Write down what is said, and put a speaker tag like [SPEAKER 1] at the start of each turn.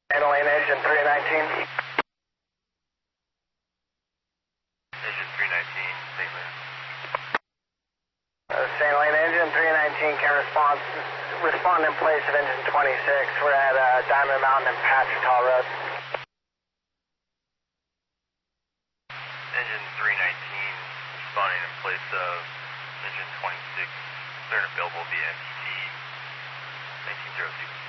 [SPEAKER 1] Handling engine 319.
[SPEAKER 2] Engine 319, St. Louis.
[SPEAKER 1] St. Lane engine 319 can respond in place of engine 26. We're at Diamond Mountain and Patrital Road.
[SPEAKER 2] Engine 319 responding in place of engine 26. Stern available via MPT 1906.